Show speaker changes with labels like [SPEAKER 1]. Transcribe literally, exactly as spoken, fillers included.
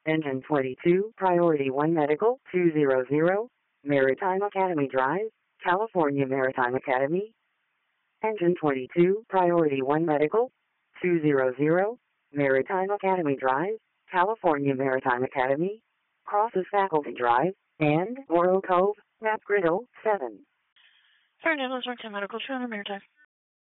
[SPEAKER 1] Engine twenty-two, Priority one Medical, two hundred, Maritime Academy Drive, California Maritime Academy. Engine twenty-two, Priority one Medical, two hundred, Maritime Academy Drive, California Maritime Academy. Crosses Faculty Drive, and Oro Cove, Map Griddle, seven.
[SPEAKER 2] Fernandez, Maritime Medical, two hundred Maritime.